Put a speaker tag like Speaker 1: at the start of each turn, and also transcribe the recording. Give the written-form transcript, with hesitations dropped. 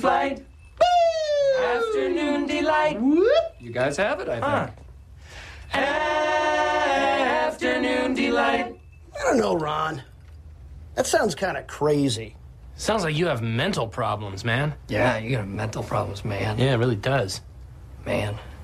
Speaker 1: Flight. Afternoon delight.
Speaker 2: You guys have it, I think.
Speaker 1: Afternoon delight.
Speaker 3: I don't know, Ron. That sounds kind of crazy.
Speaker 4: Sounds like you have mental problems, man.
Speaker 5: Yeah, you got mental problems, man.
Speaker 4: Yeah, it really does.
Speaker 5: Man.